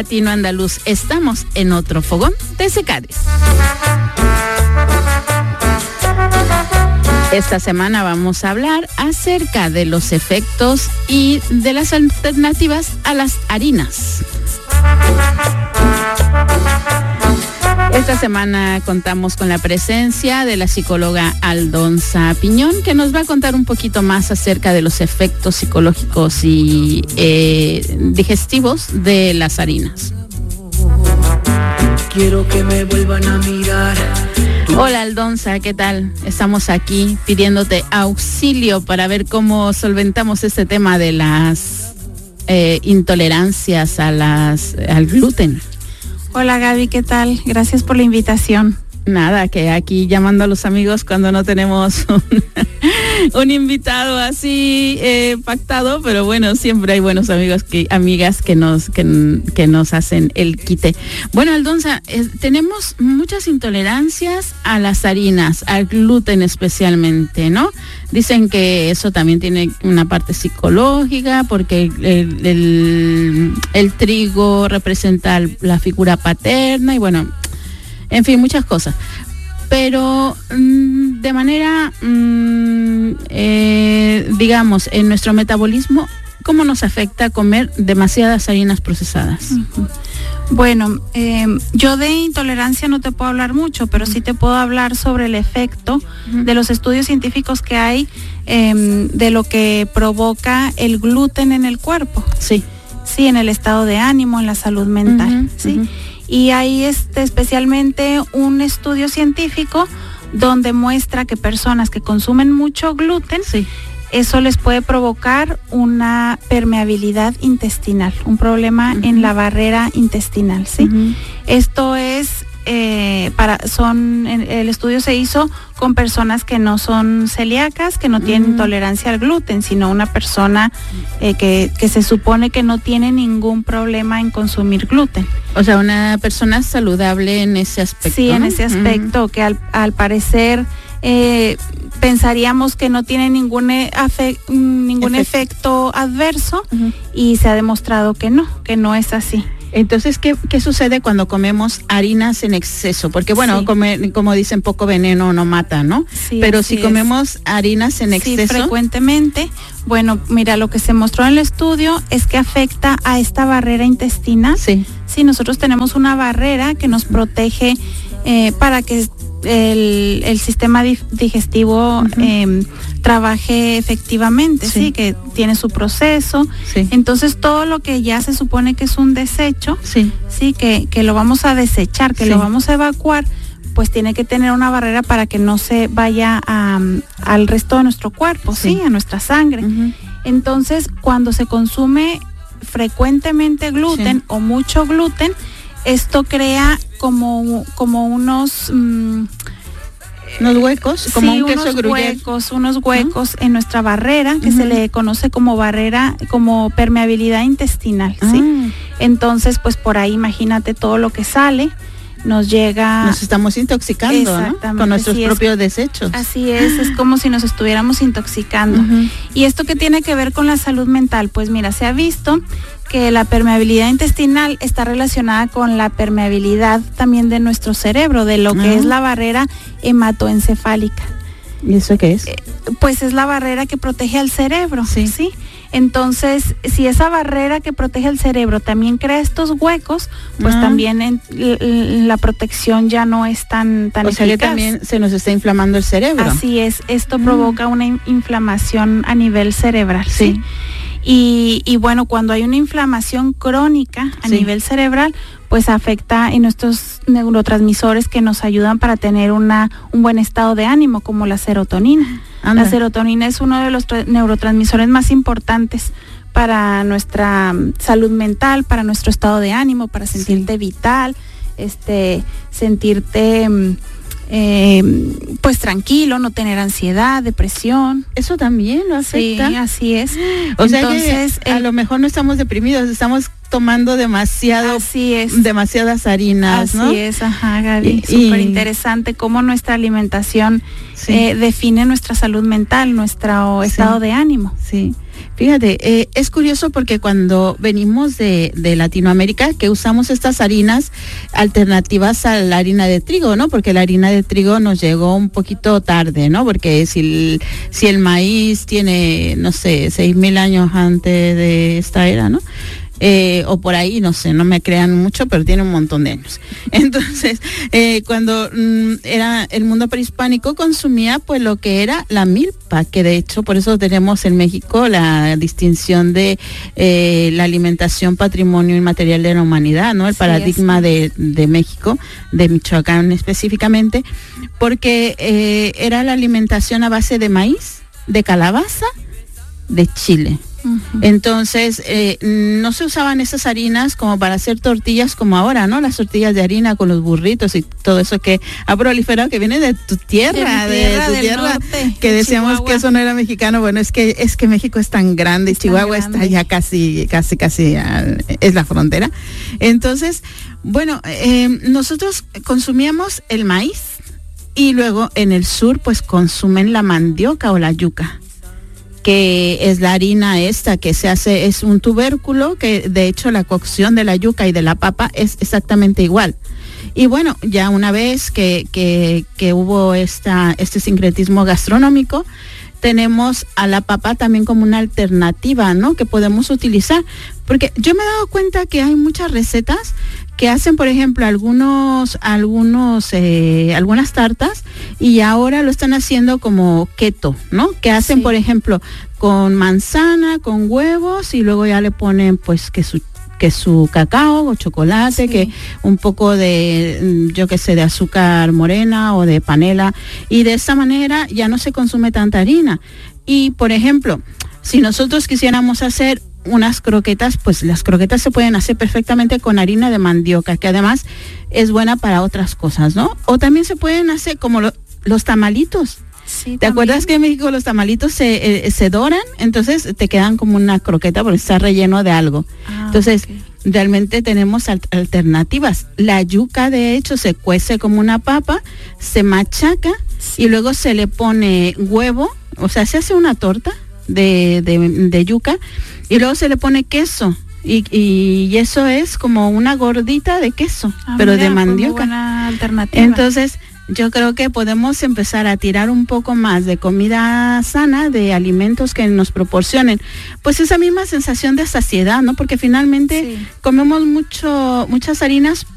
Latino Andaluz. Estamos en otro fogón de Secades. Esta semana vamos a hablar acerca de los efectos y de las alternativas a las harinas. Esta semana contamos con la presencia de la psicóloga Aldonza Piñón, que nos va a contar un poquito más acerca de los efectos psicológicos y digestivos de las harinas. Quiero que me vuelvan a mirar. Hola Aldonza, ¿qué tal? Estamos aquí pidiéndote auxilio para ver cómo solventamos este tema de las intolerancias al gluten. Hola Gaby, ¿qué tal? Gracias por la invitación. Nada, que aquí llamando a los amigos cuando no tenemos un invitado así pactado, pero bueno, siempre hay buenos amigos amigas que nos hacen el quite. Bueno, Aldonza, tenemos muchas intolerancias a las harinas, al gluten especialmente, ¿no? Dicen que eso también tiene una parte psicológica, porque el trigo representa la figura paterna y bueno, en fin, muchas cosas. Pero de manera, digamos, en nuestro metabolismo, ¿cómo nos afecta comer demasiadas harinas procesadas? Uh-huh. Bueno, yo de intolerancia no te puedo hablar mucho, pero sí te puedo hablar sobre el efecto de los estudios científicos que hay de lo que provoca el gluten en el cuerpo. Sí. Sí, en el estado de ánimo, en la salud mental, ¿sí? Y hay especialmente un estudio científico donde muestra que personas que consumen mucho gluten, sí, eso les puede provocar una permeabilidad intestinal, un problema en la barrera intestinal, ¿sí? Esto es el estudio se hizo con personas que no son celíacas, que no tienen intolerancia al gluten, sino una persona que se supone que no tiene ningún problema en consumir gluten. O sea, una persona saludable en ese aspecto. Sí, ¿no? en ese aspecto, que al parecer pensaríamos que no tiene ningún efecto adverso, y se ha demostrado que no es así. Entonces, ¿qué sucede cuando comemos harinas en exceso? Porque bueno, sí, como dicen, poco veneno no mata, ¿no? Sí, pero si comemos harinas en exceso. Sí, frecuentemente. Bueno, mira, lo que se mostró en el estudio es que afecta a esta barrera intestinal. Sí. Sí, nosotros tenemos una barrera que nos protege para que el sistema digestivo trabaje efectivamente, sí, que tiene su proceso. Sí. Entonces todo lo que ya se supone que es un desecho, sí, que lo vamos a desechar, que lo vamos a evacuar, pues tiene que tener una barrera para que no se vaya al resto de nuestro cuerpo, sí, a nuestra sangre. Entonces, cuando se consume frecuentemente gluten o mucho gluten, esto crea como unos huecos, como un queso gruyere. Unos huecos en nuestra barrera, que se le conoce como barrera, como permeabilidad intestinal, ¿sí? Entonces, pues por ahí imagínate todo lo que sale, nos estamos intoxicando, ¿no? Con nuestros propios desechos. Así es como si nos estuviéramos intoxicando. ¿Y esto qué tiene que ver con la salud mental? Pues mira, se ha visto que la permeabilidad intestinal está relacionada con la permeabilidad también de nuestro cerebro, de lo que es la barrera hematoencefálica. ¿Y eso qué es? Pues es la barrera que protege al cerebro, sí. Entonces, si esa barrera que protege al cerebro también crea estos huecos, pues también la protección ya no es tan eficaz. O sea que también se nos está inflamando el cerebro. Así es, esto provoca una inflamación a nivel cerebral, ¿sí? Y bueno, cuando hay una inflamación crónica a nivel cerebral, pues afecta en nuestros neurotransmisores que nos ayudan para tener un buen estado de ánimo, como la serotonina. Anda. La serotonina es uno de los neurotransmisores más importantes para nuestra salud mental, para nuestro estado de ánimo, para sentirte vital, sentirte pues tranquilo, no tener ansiedad, depresión. Eso también lo afecta. Sí, así es. O sea que a lo mejor no estamos deprimidos, estamos tomando demasiadas harinas, ¿no? Así es, ajá, Gaby. Súper interesante cómo nuestra alimentación define nuestra salud mental, nuestro estado de ánimo. Sí. Fíjate, es curioso porque cuando venimos de Latinoamérica, que usamos estas harinas alternativas a la harina de trigo, ¿no? Porque la harina de trigo nos llegó un poquito tarde, ¿no? Porque si el maíz tiene, no sé, 6,000 años antes de esta era, ¿no? O por ahí, no sé, no me crean mucho, pero tiene un montón de años. Entonces, cuando era el mundo prehispánico, consumía pues lo que era la milpa, que de hecho por eso tenemos en México la distinción de la alimentación patrimonio inmaterial de la humanidad, ¿no? El paradigma de México, de Michoacán específicamente, porque era la alimentación a base de maíz, de calabaza, de chile. Entonces, no se usaban esas harinas como para hacer tortillas como ahora, ¿no? Las tortillas de harina con los burritos y todo eso que ha proliferado, que viene de tu tierra, de tu tierra, norte, que decíamos Chihuahua. Que eso no era mexicano. Bueno, es que México es tan grande y Chihuahua está ya casi, es la frontera. Entonces, bueno, nosotros consumíamos el maíz y luego en el sur pues consumen la mandioca o la yuca, que es la harina esta que se hace, es un tubérculo que de hecho la cocción de la yuca y de la papa es exactamente igual. Y bueno, ya una vez que hubo este sincretismo gastronómico, tenemos a la papa también como una alternativa, ¿no? Que podemos utilizar, porque yo me he dado cuenta que hay muchas recetas que hacen, por ejemplo, algunas tartas y ahora lo están haciendo como keto, ¿no? Que hacen, por ejemplo, con manzana, con huevos y luego ya le ponen pues que su cacao o chocolate, que un poco de, yo qué sé, de azúcar morena o de panela, y de esa manera ya no se consume tanta harina. Y, por ejemplo, si nosotros quisiéramos hacer unas croquetas, pues las croquetas se pueden hacer perfectamente con harina de mandioca, que además es buena para otras cosas, ¿no? O también se pueden hacer como los tamalitos. Sí, ¿te acuerdas que en México los tamalitos se doran? Entonces te quedan como una croqueta porque está relleno de algo. Entonces, realmente tenemos alternativas. La yuca, de hecho, se cuece como una papa, se machaca y luego se le pone huevo, o sea, se hace una torta de yuca y luego se le pone queso. Y eso es como una gordita de queso, pero de mandioca. Buena alternativa. Entonces, yo creo que podemos empezar a tirar un poco más de comida sana, de alimentos que nos proporcionen pues esa misma sensación de saciedad, ¿no? Porque finalmente comemos muchas harinas